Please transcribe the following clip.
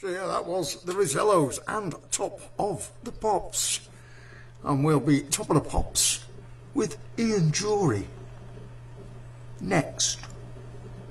So yeah, that was the Rosellos and Top of the Pops. And we'll be Top of the Pops with Ian Drury next.